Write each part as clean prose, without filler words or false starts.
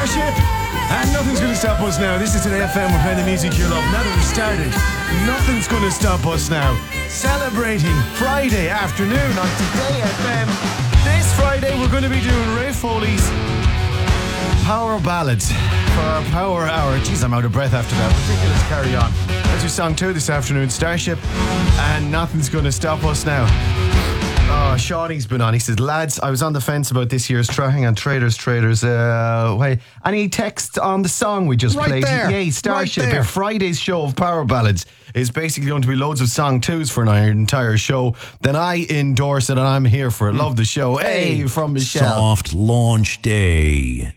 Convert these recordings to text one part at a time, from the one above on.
Starship, and nothing's going to stop us now. This is an FM. We're playing the music you love. Now that we've started, nothing's going to stop us now. Celebrating Friday afternoon on Today FM. This Friday, we're going to be doing Ray Foley's Power Ballads for our Power Hour. Jeez, I'm out of breath after that. Ridiculous. Carry on. That's your song 2 this afternoon, Starship, and nothing's going to stop us now. Oh, Shawnee's been on. He says, lads, I was on the fence about this year's hang on, Traders. Wait, any text on the song we just played? There. Yay, Starship. Right there. Friday's show of Power Ballads is basically going to be loads of song 2s for an entire show. Then I endorse it and I'm here for it. Love the show. Hey, from Michelle. Soft launch day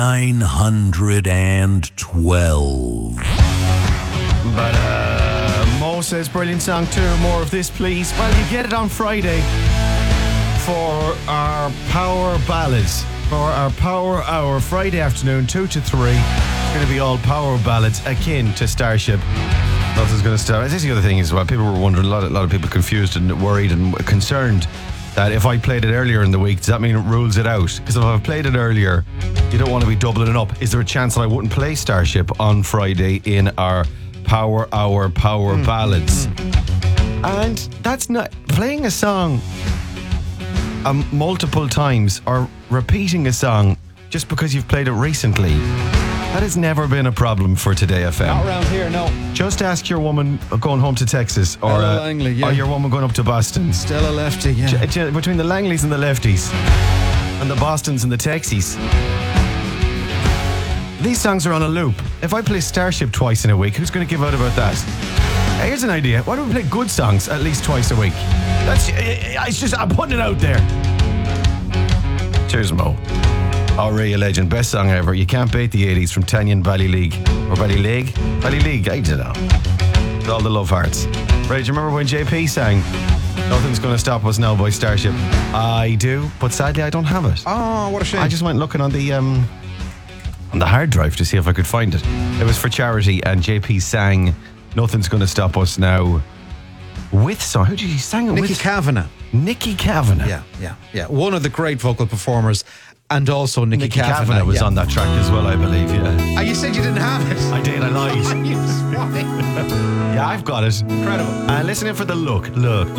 912. But Mo says, brilliant song 2. More of this, please. Well, you get it on Friday for our Power Ballads. For our Power Hour, Friday afternoon, 2 to 3. It's going to be all Power Ballads akin to Starship. Nothing's going to stop. This is the other thing as well. People were wondering, a lot of people confused and worried and concerned that if I played it earlier in the week, does that mean it rules it out? Because if I've played it earlier, you don't want to be doubling it up. Is there a chance that I wouldn't play Starship on Friday in our Power Hour Power Ballads? And that's not playing a song multiple times or repeating a song just because you've played it recently. That has never been a problem for Today FM. Not around here, no. Just ask your woman going home to Texas or, Ella Langley, yeah. or your woman going up to Boston. Still a lefty, yeah. Between the Langleys and the lefties and the Bostons and the Texies, these songs are on a loop. If I play Starship twice in a week, who's going to give out about that? Here's an idea. Why don't we play good songs at least twice a week? I'm putting it out there. Cheers, Mo. Ray, legend. Best song ever. You can't beat the 80s from Tanyan Ballyleague. Or Ballyleague? Ballyleague, I don't know. With all the love hearts. Ray, do you remember when JP sang Nothing's Gonna Stop Us Now by Starship? I do, but sadly I don't have it. Oh, what a shame. I just went looking on the hard drive to see if I could find it. It was for charity, and JP sang Nothing's Gonna Stop Us Now with song. Who did he sing it with? Nicky Kavanagh. Nicky Kavanagh. Yeah. One of the great vocal performers, and also Nicky Kavanagh was on that track as well, I believe, yeah. And you said you didn't have it. I did, I lied. You swine. Yeah, I've got it. Incredible. Listen in for the look.